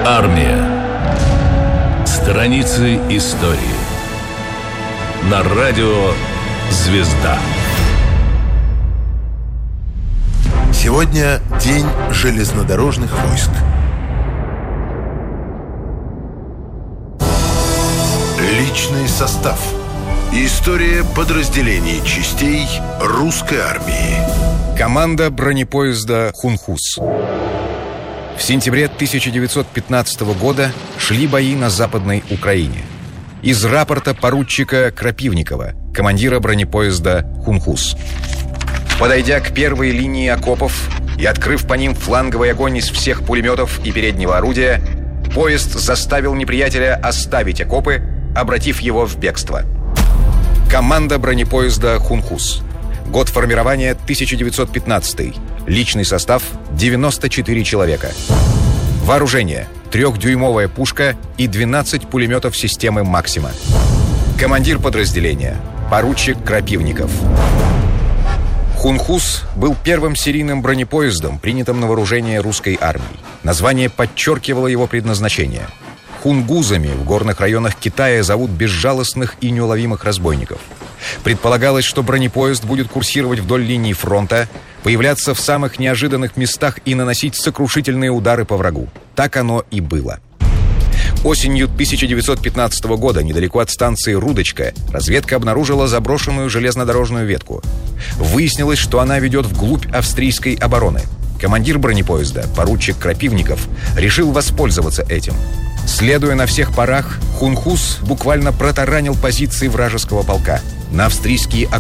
Армия. Страницы истории. На радио «Звезда». Сегодня день железнодорожных войск. Личный состав. История подразделений частей русской армии. Команда бронепоезда «Хунхус». В сентябре 1915 года шли бои на Западной Украине. Из рапорта поручика Крапивникова, командира бронепоезда «Хунхус». Подойдя к первой линии окопов и открыв по ним фланговый огонь из всех пулеметов и переднего орудия, поезд заставил неприятеля оставить окопы, обратив его в бегство. Команда бронепоезда «Хунхус». Год формирования 1915. Личный состав 94 человека. Вооружение: 3-дюймовая пушка и 12 пулеметов системы «Максима». Командир подразделения поручик Крапивников. «Хунхус» был первым серийным бронепоездом, принятым на вооружение русской армии. Название подчеркивало его предназначение. Хунгузами в горных районах Китая зовут безжалостных и неуловимых разбойников. Предполагалось, что бронепоезд будет курсировать вдоль линии фронта, появляться в самых неожиданных местах и наносить сокрушительные удары по врагу. Так оно и было. Осенью 1915 года, недалеко от станции Рудочка, разведка обнаружила заброшенную железнодорожную ветку. Выяснилось, что она ведет вглубь австрийской обороны. Командир бронепоезда, поручик Крапивников, решил воспользоваться этим. Следуя на всех парах, «Хунхус» буквально протаранил позиции вражеского полка. На австрийские